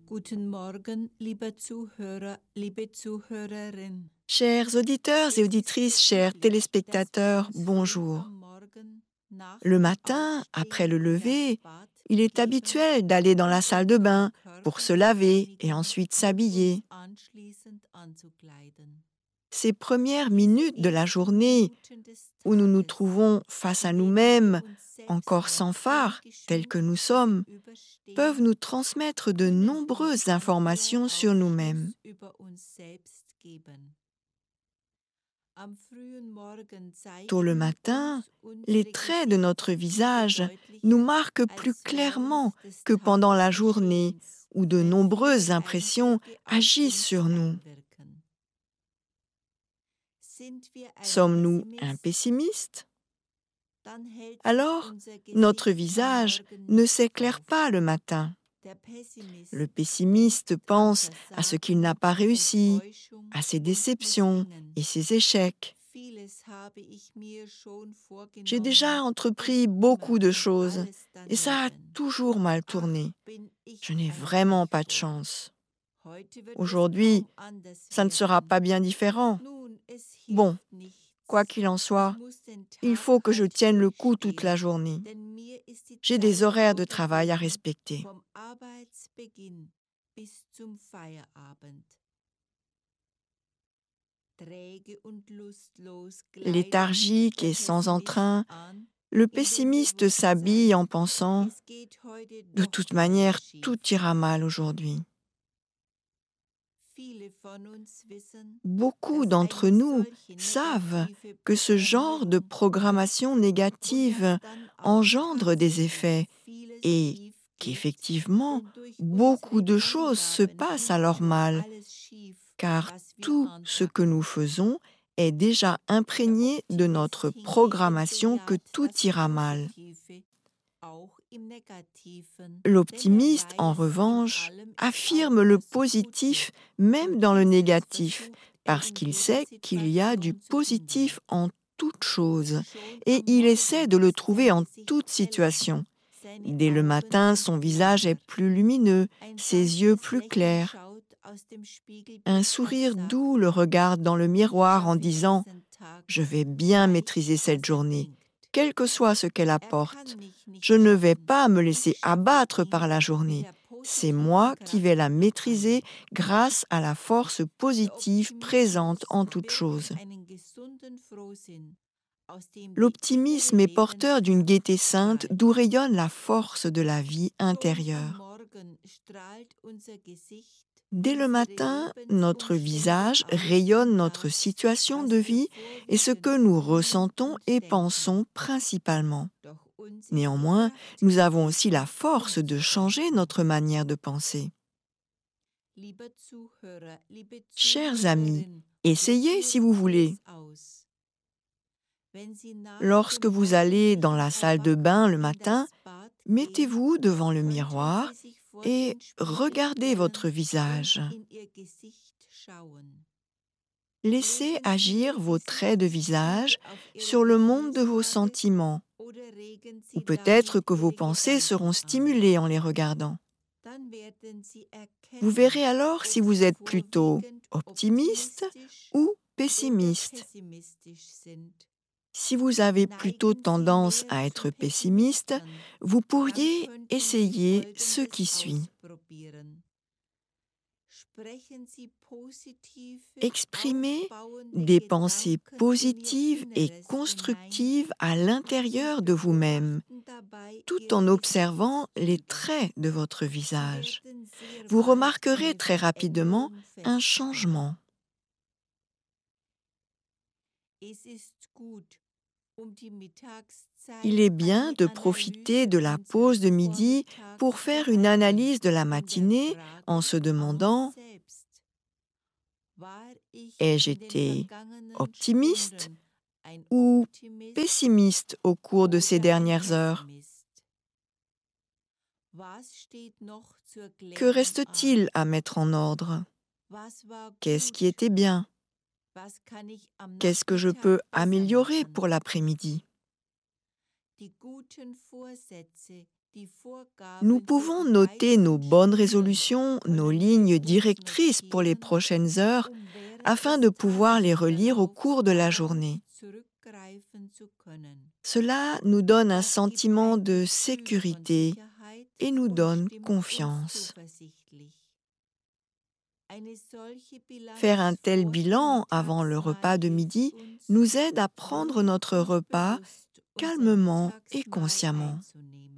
Guten Morgen, lieber Zuhörer, liebe Zuhörerin. Chers auditeurs et auditrices, chers téléspectateurs, bonjour. Le matin, après le lever, il est habituel d'aller dans la salle de bain pour se laver et ensuite s'habiller. Ces premières minutes de la journée où nous nous trouvons face à nous-mêmes, encore sans phare, tels que nous sommes, peuvent nous transmettre de nombreuses informations sur nous-mêmes. Tôt le matin, les traits de notre visage nous marquent plus clairement que pendant la journée où de nombreuses impressions agissent sur nous. Sommes-nous un pessimiste? Alors, notre visage ne s'éclaire pas le matin. Le pessimiste pense à ce qu'il n'a pas réussi, à ses déceptions et ses échecs. J'ai déjà entrepris beaucoup de choses et ça a toujours mal tourné. Je n'ai vraiment pas de chance. Aujourd'hui, ça ne sera pas bien différent. Bon, quoi qu'il en soit, il faut que je tienne le coup toute la journée. J'ai des horaires de travail à respecter. Léthargique et sans entrain, le pessimiste s'habille en pensant « De toute manière, tout ira mal aujourd'hui ». Beaucoup d'entre nous savent que ce genre de programmation négative engendre des effets et qu'effectivement, beaucoup de choses se passent alors mal, car tout ce que nous faisons est déjà imprégné de notre programmation que tout ira mal. L'optimiste, en revanche, affirme le positif même dans le négatif, parce qu'il sait qu'il y a du positif en toute chose, et il essaie de le trouver en toute situation. Dès le matin, son visage est plus lumineux, ses yeux plus clairs. Un sourire doux le regarde dans le miroir en disant « Je vais bien maîtriser cette journée, quel que soit ce qu'elle apporte. Je ne vais pas me laisser abattre par la journée. C'est moi qui vais la maîtriser grâce à la force positive présente en toute chose. » L'optimisme est porteur d'une gaieté sainte d'où rayonne la force de la vie intérieure. Dès le matin, notre visage rayonne notre situation de vie et ce que nous ressentons et pensons principalement. Néanmoins, nous avons aussi la force de changer notre manière de penser. Chers amis, essayez si vous voulez. Lorsque vous allez dans la salle de bain le matin, mettez-vous devant le miroir et regardez votre visage. Laissez agir vos traits de visage sur le monde de vos sentiments. Ou peut-être que vos pensées seront stimulées en les regardant. Vous verrez alors si vous êtes plutôt optimiste ou pessimiste. Si vous avez plutôt tendance à être pessimiste, vous pourriez essayer ce qui suit. Exprimez des pensées positives et constructives à l'intérieur de vous-même, tout en observant les traits de votre visage. Vous remarquerez très rapidement un changement. Il est bien de profiter de la pause de midi pour faire une analyse de la matinée en se demandant « Ai-je été optimiste ou pessimiste au cours de ces dernières heures ? Que reste-t-il à mettre en ordre ? Qu'est-ce qui était bien ? Qu'est-ce que je peux améliorer pour l'après-midi ? Nous pouvons noter nos bonnes résolutions, nos lignes directrices pour les prochaines heures, afin de pouvoir les relire au cours de la journée. Cela nous donne un sentiment de sécurité et nous donne confiance. Faire un tel bilan avant le repas de midi nous aide à prendre notre repas calmement et consciemment.